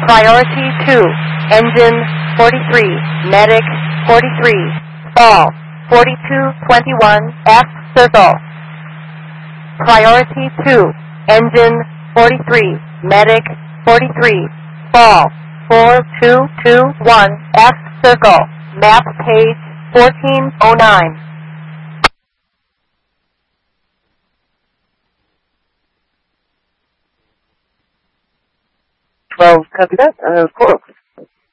Priority 2, engine 43, medic 43, fall 4221 F circle. Priority 2, engine 43, medic 43, fall 4221 F circle. Map page 1409. 12, copy that.